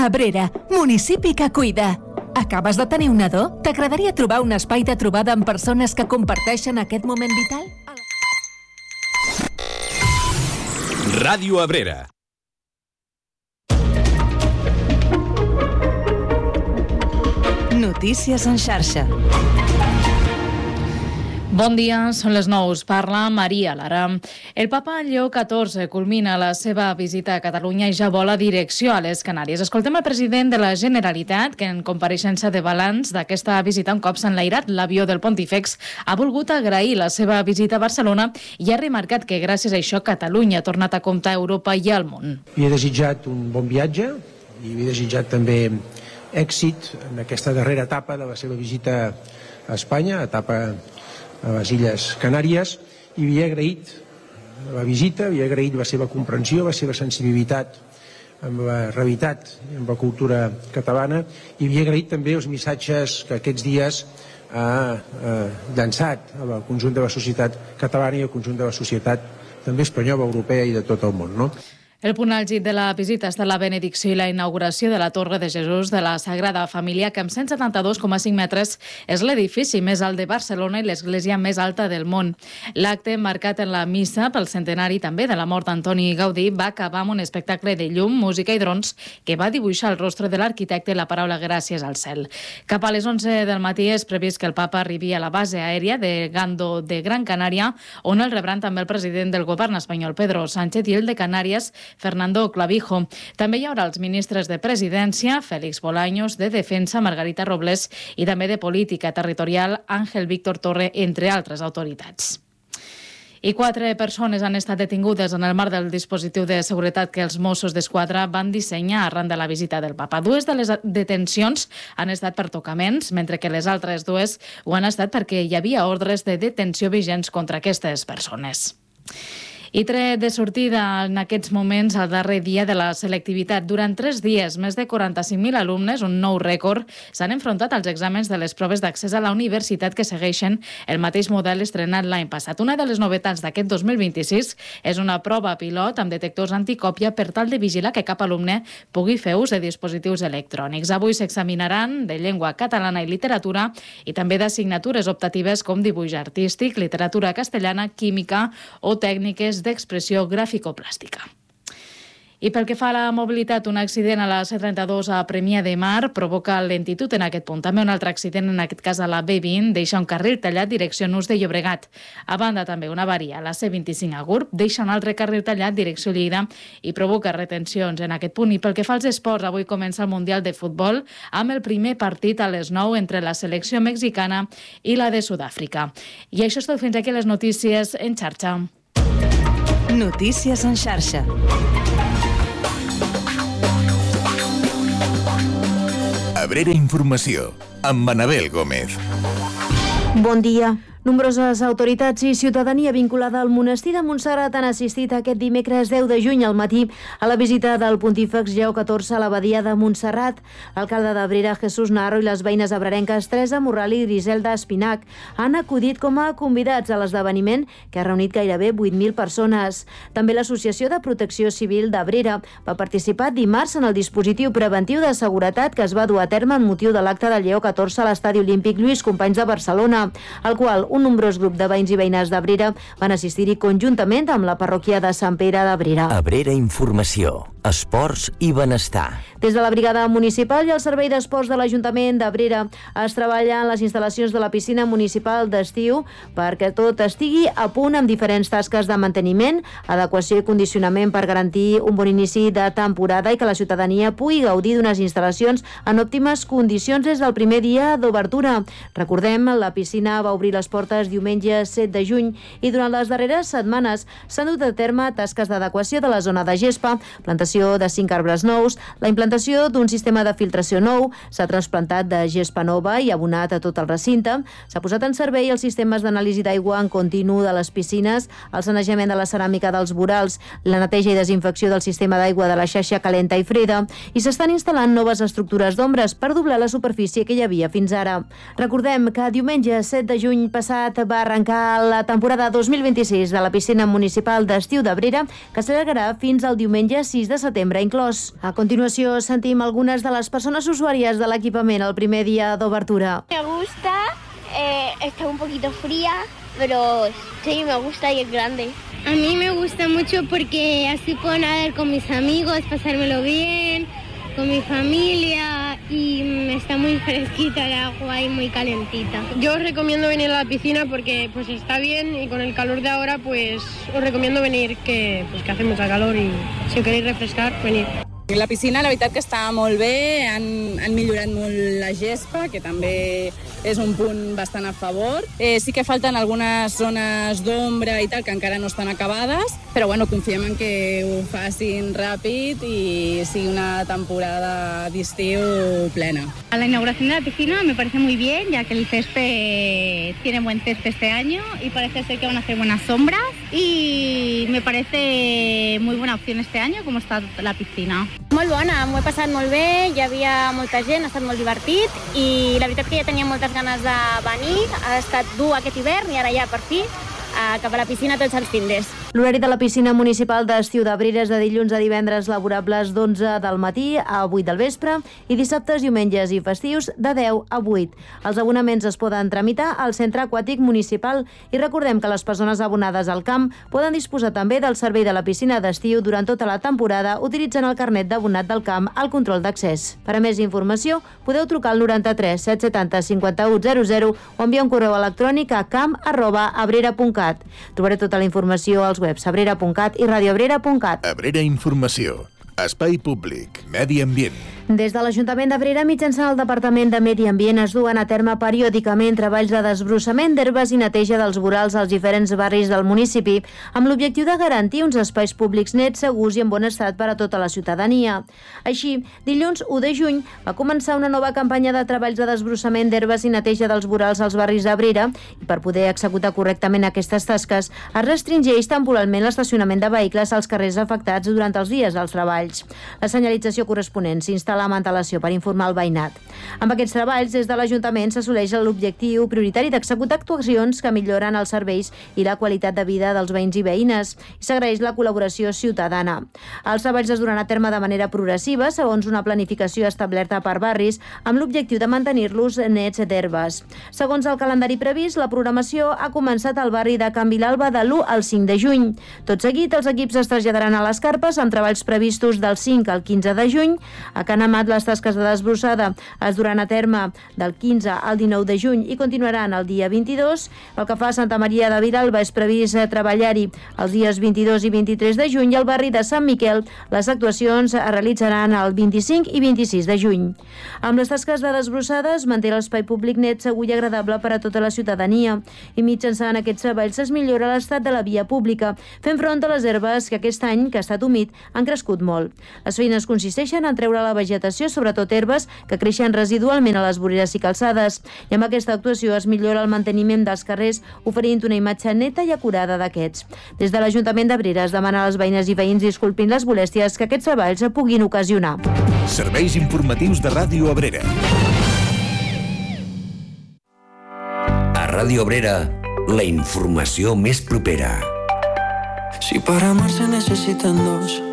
Abrera, municipi que cuida. Acabes de tenir un nadó? T'agradaria trobar un espai de trobada amb persones que comparteixen aquest moment vital? Ràdio Abrera. Notícies en xarxa. Bon dia, són les 9. Parla Maria Lara. El papa Lleó XIV culmina la seva visita a Catalunya i ja vola direcció a les Canàries. Escoltem el president de la Generalitat, que en compareixença de balanç d'aquesta visita, un cop s'ha enlairat l'avió del Pontífex, ha volgut agrair la seva visita a Barcelona i ha remarcat que gràcies a això Catalunya ha tornat a comptar a Europa i al món. Li he desitjat un bon viatge i li he desitjat també èxit en aquesta darrera etapa de la seva visita a Espanya, etapa a les Illes Canàries, i li he agraït la visita, li he agraït la seva comprensió, la seva sensibilitat amb la realitat i amb la cultura catalana, i li he agraït també els missatges que aquests dies ha llançat al conjunt de la societat catalana i al conjunt de la societat també espanyola, europea i de tot el món, no? El punt àlgid de la visita ha estat la benedicció i la inauguració de la Torre de Jesús de la Sagrada Família, que amb 172,5 metres és l'edifici més alt de Barcelona i l'església més alta del món. L'acte, marcat en la missa pel centenari també de la mort d'Antoni Gaudí, va acabar amb un espectacle de llum, música i drons que va dibuixar el rostre de l'arquitecte i la paraula gràcies al cel. Cap a les 11 del matí és previst que el papa arribi a la base aèria de Gando de Gran Canària, on el rebran també el president del govern espanyol, Pedro Sánchez, i el de Canàries, Fernando Clavijo. També hi haurà els ministres de Presidència, Félix Bolaños, de Defensa, Margarita Robles, i també de Política Territorial, Ángel Víctor Torre, entre altres autoritats. I 4 persones han estat detingudes en el marc del dispositiu de seguretat que els Mossos d'Esquadra van dissenyar arran de la visita del papa. 2 de les detencions han estat per tocaments, mentre que les altres 2 ho han estat perquè hi havia ordres de detenció vigents contra aquestes persones. I tret de sortida en aquests moments al darrer dia de la selectivitat. Durant 3 dies, més de 45.000 alumnes, un nou rècord, s'han enfrontat als exàmens de les proves d'accés a la universitat que segueixen el mateix model estrenat l'any passat. Una de les novetats d'aquest 2026 és una prova pilot amb detectors anticòpia per tal de vigilar que cap alumne pugui fer ús de dispositius electrònics. Avui s'examinaran de llengua catalana i literatura i també d'assignatures optatives com dibuix artístic, literatura castellana, química o tècniques d'expressió gràfico-plàstica. I pel que fa a la mobilitat, un accident a la C32 a Premià de Mar provoca lentitud en aquest punt. També un altre accident, en aquest cas a la B20, deixa un carril tallat direcció Nus de Llobregat. A banda, també una avaria a la C25 a Gurb deixa un altre carril tallat direcció Lleida i provoca retencions en aquest punt. I pel que fa als esports, avui comença el Mundial de Futbol amb el primer partit a les 9 entre la selecció mexicana i la de Sud-àfrica. I això és tot, fins aquí les notícies en xarxa. Notícies en xarxa. Abrera Informació, amb Manabel Gómez. Bon dia. Nombroses autoritats i ciutadania vinculada al monestir de Montserrat han assistit aquest dimecres 10 de juny al matí a la visita del Pontífex Lleó XIV a l'abadia de Montserrat. L'alcalde d'Abrera, Jesús Narro, i les veïnes abrerenques Teresa Morral i Griselda Espinac han acudit com a convidats a l'esdeveniment que ha reunit gairebé 8.000 persones. També l'Associació de Protecció Civil d'Abrera va participar dimarts en el dispositiu preventiu de seguretat que es va dur a terme en motiu de l'acte del Lleó XIV a l'Estadi Olímpic Lluís Companys de Barcelona, al qual un nombrós grup de veïns i veïnes d'Abrera van assistir-hi conjuntament amb la parròquia de Sant Pere d'Abrera. Abrera Informació, esports i benestar. Des de la brigada municipal i el servei d'esports de l'Ajuntament d'Abrera es treballa en les instal·lacions de la piscina municipal d'estiu perquè tot estigui a punt amb diferents tasques de manteniment, adequació i condicionament per garantir un bon inici de temporada i que la ciutadania pugui gaudir d'unes instal·lacions en òptimes condicions des del primer dia d'obertura. Recordem, la piscina va obrir les portes diumenge 7 de juny i durant les darreres setmanes s'han dut a terme tasques d'adequació de la zona de gespa, plantació de 5 arbres nous, la implantació d'un sistema de filtració nou, s'ha transplantat de gespa nova i abonat a tot el recinte, s'ha posat en servei els sistemes d'anàlisi d'aigua en continu de les piscines, el sanejament de la ceràmica dels vorals, la neteja i desinfecció del sistema d'aigua de la xarxa calenta i freda i s'estan instal·lant noves estructures d'ombres per doblar la superfície que hi havia fins ara. Recordem que diumenge 7 de juny passat va arrencar la temporada 2026 de la piscina municipal d'estiu d'Abrera, que s'allargarà fins al diumenge 6 de setembre inclòs. A continuació, sentim algunes de les persones usuàries de l'equipament el primer dia d'obertura. Me gusta, está un poquito fría, pero sí, me gusta y es grande. A mí me gusta mucho porque así puedo nadar con mis amigos, pasármelo bien, con mi familia y está muy fresquita el agua y muy calentita. Yo os recomiendo venir a la piscina porque pues está bien y con el calor de ahora pues os recomiendo venir que hace mucha calor y si queréis refrescar, venir. La piscina, la veritat que està molt bé, han millorat molt la gespa, que també és un punt bastant a favor. Sí que falten algunes zones d'ombra i tal, que encara no estan acabades, però bueno, confiem en que ho facin ràpid i sigui una temporada d'estiu plena. La inauguración de la piscina me parece muy bien, ya que el césped tiene buen césped este año y parece ser que van a hacer buenas sombras y me parece muy buena opción este año como está la piscina. Molt bona, m'ho he passat molt bé, hi havia molta gent, ha estat molt divertit i la veritat que ja tenia moltes ganes de venir, ha estat dur aquest hivern i ara ja per fi cap a la piscina tots els findes. L'horari de la piscina municipal d'estiu d'Abrera és de dilluns a divendres laborables d'11 del matí a 8 del vespre i dissabtes, diumenges i festius de 10 a 8. Els abonaments es poden tramitar al Centre Aquàtic Municipal i recordem que les persones abonades al camp poden disposar també del servei de la piscina d'estiu durant tota la temporada utilitzant el carnet d'abonat del camp al control d'accés. Per a més informació, podeu trucar al 93 770 5100 o enviar un correu electrònic a camp@abrera.cat. Trobareu tota la informació als webs abrera.cat i radioabrera.cat. Abrera Informació. Espai públic. Medi ambient. Des de l'Ajuntament d'Abrera, mitjançant el Departament de Medi Ambient, es duen a terme periòdicament treballs de desbrossament d'herbes i neteja dels vorals als diferents barris del municipi, amb l'objectiu de garantir uns espais públics nets, segurs i en bon estat per a tota la ciutadania. Així, dilluns 1 de juny va començar una nova campanya de treballs de desbrossament d'herbes i neteja dels vorals als barris d'Abrera i per poder executar correctament aquestes tasques es restringeix temporalment l'estacionament de vehicles als carrers afectats durant els dies dels treballs. La senyalització corresponent s'instal·la amb antelació per informar el veïnat. Amb aquests treballs, des de l'Ajuntament s'assoleix l'objectiu prioritari d'executar actuacions que milloren els serveis i la qualitat de vida dels veïns i veïnes i s'agraeix la col·laboració ciutadana. Els treballs es duran a terme de manera progressiva segons una planificació establerta per barris amb l'objectiu de mantenir-los nets d'herbes. Segons el calendari previst, la programació ha començat al barri de Can Vilalba de l'1 al 5 de juny. Tot seguit, els equips es traslladaran a les carpes amb treballs previstos del 5 al 15 de juny. A Can Amat, les tasques de desbrossada es duran a terme del 15 al 19 de juny i continuaran el dia 22. Pel que fa a Santa Maria de Vilalba, és previst treballar-hi els dies 22 i 23 de juny i al barri de Sant Miquel les actuacions es realitzaran el 25 i 26 de juny. Amb les tasques de desbrossada es manté l'espai públic net, segur i agradable per a tota la ciutadania i mitjançant aquests treballs es millora l'estat de la via pública, fent front a les herbes que aquest any, que ha estat humit, han crescut molt. Les feines consisteixen en treure la vegetació, sobretot herbes, que creixen residualment a les voreres i calçades. I amb aquesta actuació es millora el manteniment dels carrers, oferint una imatge neta i acurada d'aquests. Des de l'Ajuntament d'Abrera es demana a les veïnes i veïns disculpin les molèsties que aquests treballs puguin ocasionar. Serveis informatius de Ràdio Abrera. A Ràdio Abrera, la informació més propera. Si para amar se necesitan dos,